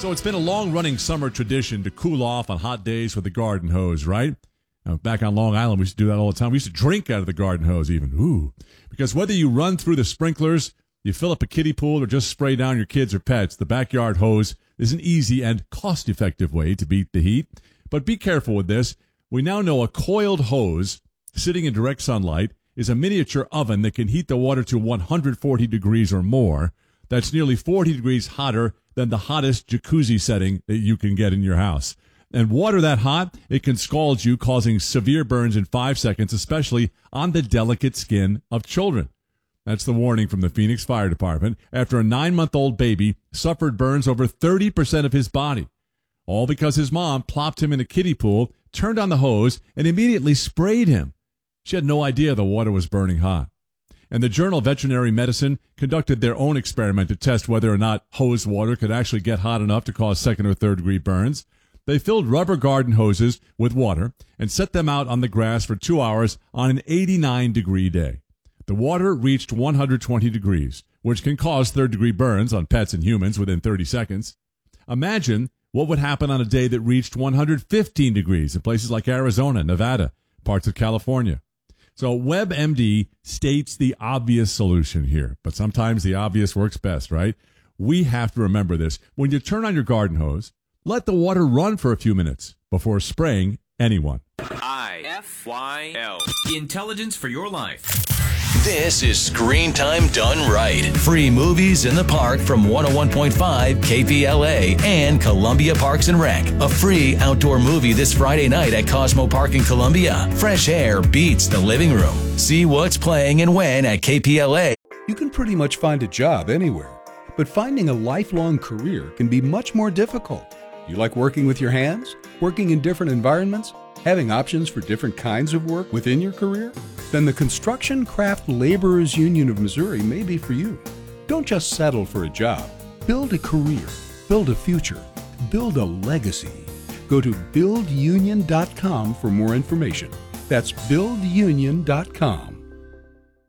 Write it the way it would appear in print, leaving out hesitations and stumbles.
So it's been a long-running summer tradition to cool off on hot days with the garden hose, right? Now, back on Long Island, we used to do that all the time. We used to drink out of the garden hose even. Ooh. Because whether you run through the sprinklers, you fill up a kiddie pool, or just spray down your kids or pets, the backyard hose is an easy and cost-effective way to beat the heat. But be careful with this. We now know a coiled hose sitting in direct sunlight is a miniature oven that can heat the water to 140 degrees or more. That's nearly 40 degrees hotter than the hottest jacuzzi setting that you can get in your house. And water that hot, it can scald you, causing severe burns in 5 seconds, especially on the delicate skin of children. That's the warning from the Phoenix Fire Department after a 9-month-old baby suffered burns over 30% of his body. All because his mom plopped him in a kiddie pool, turned on the hose, and immediately sprayed him. She had no idea the water was burning hot. And the journal Veterinary Medicine conducted their own experiment to test whether or not hose water could actually get hot enough to cause second or third degree burns. They filled rubber garden hoses with water and set them out on the grass for 2 hours on an 89-degree day. The water reached 120 degrees, which can cause third-degree burns on pets and humans within 30 seconds. Imagine what would happen on a day that reached 115 degrees in places like Arizona, Nevada, parts of California. So WebMD states the obvious solution here, but sometimes the obvious works best, right? We have to remember this. When you turn on your garden hose, let the water run for a few minutes before spraying anyone. IFYL. Intelligence for your life. This is Screen Time Done Right. Free movies in the park from 101.5 KPLA and Columbia Parks and Rec. A free outdoor movie this Friday night at Cosmo Park in Columbia. Fresh air beats the living room. See what's playing and when at KPLA. You can pretty much find a job anywhere, but finding a lifelong career can be much more difficult. You like working with your hands? Working in different environments? Having options for different kinds of work within your career? Then the Construction Craft Laborers Union of Missouri may be for you. Don't just settle for a job. Build a career. Build a future. Build a legacy. Go to buildunion.com for more information. That's buildunion.com.